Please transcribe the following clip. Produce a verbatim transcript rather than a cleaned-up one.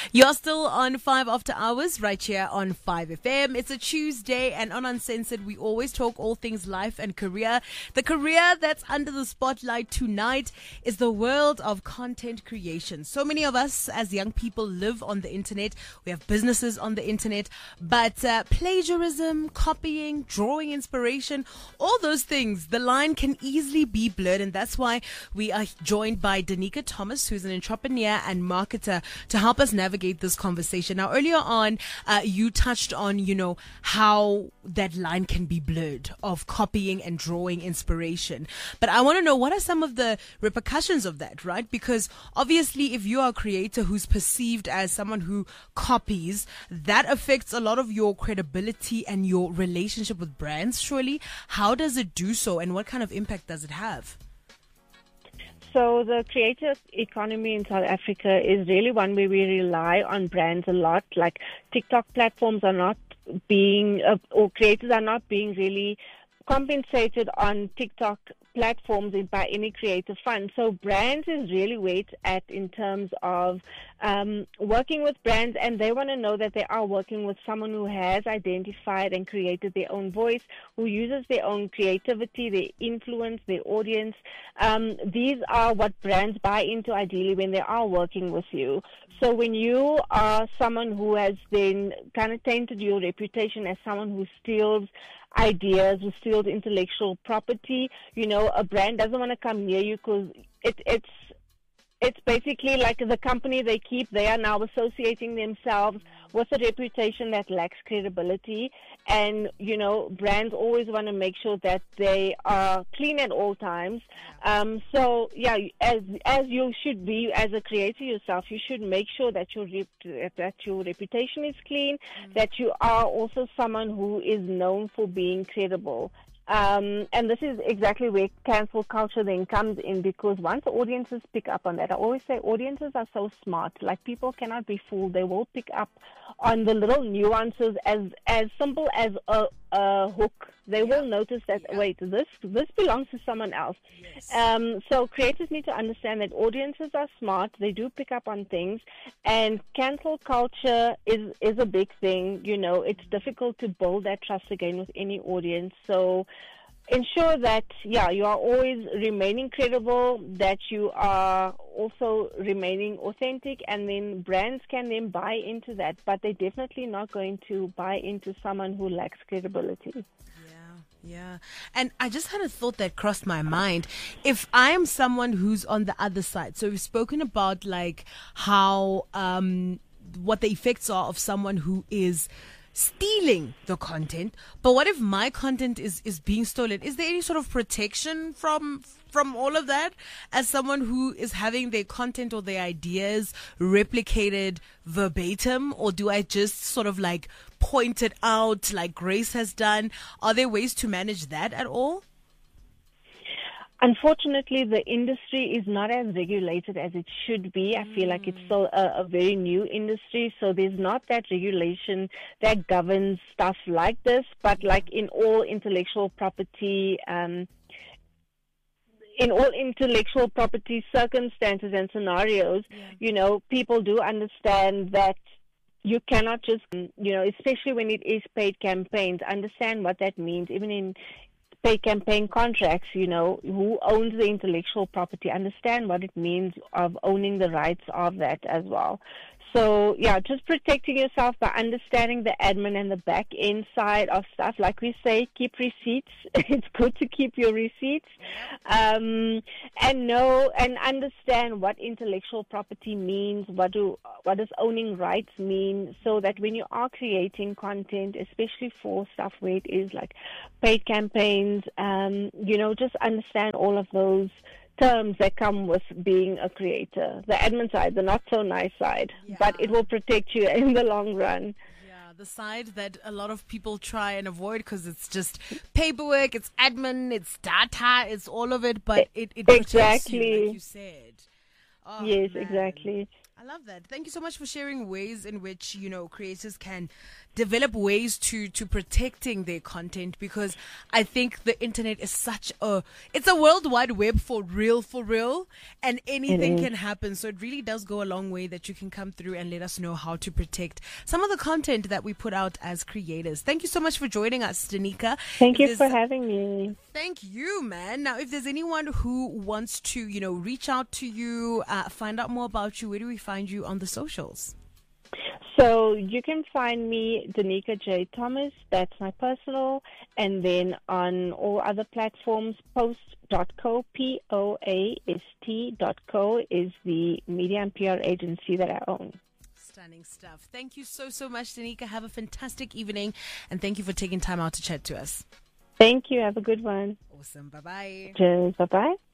You're still on five After Hours right here on five F M. It's a Tuesday, and on Uncensored, we always talk all things life and career. The career that's under the spotlight tonight is the world of content creation. So many of us as young people live on the internet. We have businesses on the internet, but uh, plagiarism, copying, drawing inspiration, all those things, the line can easily be blurred, and that's why we are joined by Danica Thomas, who's an entrepreneur and marketer, to help us navigate this conversation. Now, earlier on, uh, you touched on, you know, how that line can be blurred of copying and drawing inspiration. But I want to know, what are some of the repercussions of that, right? Because obviously, if you are a creator who's perceived as someone who copies, that affects a lot of your credibility and your relationship with brands, surely. How does it do so, and what kind of impact does it have? So the creative economy in South Africa is really one where we rely on brands a lot. Like TikTok platforms are not being, uh, or creators are not being really compensated on TikTok platforms by any creative fund. So brands is really where it's at in terms of um, working with brands, and they want to know that they are working with someone who has identified and created their own voice, who uses their own creativity, their influence, their audience. Um, these are what brands buy into ideally when they are working with you. So when you are someone who has then kind of tainted your reputation as someone who steals ideas, who steals intellectual property, you know, a brand doesn't want to come near you because it, it's it's basically like the company they keep. They are now associating themselves with a reputation that lacks credibility. And, you know, brands always want to make sure that they are clean at all times. Um, so, yeah, as as you should be as a creator yourself, you should make sure that your rep- that your reputation is clean, mm-hmm. that you are also someone who is known for being credible. Um, and this is exactly where cancel culture then comes in, because once audiences pick up on that, I always say audiences are so smart. Like, people cannot be fooled. They will pick up on the little nuances as as simple as a, a hook. They yeah. will notice that, yeah. wait, this this belongs to someone else. Yes. Um, so creators need to understand that audiences are smart. They do pick up on things, and cancel culture is is a big thing. You know, it's difficult to build that trust again with any audience. So ensure that, yeah, you are always remaining credible, that you are also remaining authentic, and then brands can then buy into that, but they're definitely not going to buy into someone who lacks credibility. Yeah. And I just had a thought that crossed my mind. If I am someone who's on the other side, so we've spoken about like how, um, what the effects are of someone who is stealing the content, but what if my content is, is being stolen? Is there any sort of protection from from all of that as someone who is having their content or their ideas replicated verbatim, or do I just sort of like point it out like Grace has done? Are there ways to manage that at all? Unfortunately, the industry is not as regulated as it should be. I feel like it's still a, a very new industry, so there's not that regulation that governs stuff like this. But like in all intellectual property, um, in all intellectual property circumstances and scenarios, yeah. you know, people do understand that you cannot just, you know, especially when it is paid campaigns, understand what that means. Even in paid campaign contracts, you know, who owns the intellectual property, understand what it means of owning the rights of that as well. So, yeah, just protecting yourself by understanding the admin and the back end side of stuff. Like we say, keep receipts. It's good to keep your receipts. Um, and know and understand what intellectual property means, what do what does owning rights mean, so that when you are creating content, especially for stuff where it is like paid campaigns, um, you know, just understand all of those terms that come with being a creator. The admin side, the not so nice side, yeah. but it will protect you in the long run. Yeah, the side that a lot of people try and avoid because it's just paperwork, it's admin, it's data, it's all of it, but it, it protects exactly. you, like you said. Oh, yes, man. exactly. I love that. Thank you so much for sharing ways in which, you know, creators can develop ways to, to protecting their content, because I think the internet is such a, it's a world wide web for real, for real, and anything can happen. So it really does go a long way that you can come through and let us know how to protect some of the content that we put out as creators. Thank you so much for joining us, Danica. Thank you for having me. Thank you, man. Now, if there's anyone who wants to, you know, reach out to you, uh, find out more about you, where do we find you on the socials? So you can find me, Danica J. Thomas. That's my personal. And then on all other platforms, post dot co, P O A S T dot co is the media and P R agency that I own. Stunning stuff. Thank you so, so much, Danica. Have a fantastic evening. And thank you for taking time out to chat to us. Thank you. Have a good one. Awesome. Bye-bye. Cheers. Bye-bye.